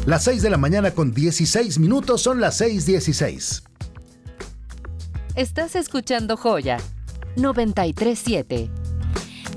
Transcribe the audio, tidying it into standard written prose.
Las 6 de la mañana con 16 minutos, son las 6:16. Estás escuchando Joya 93.7.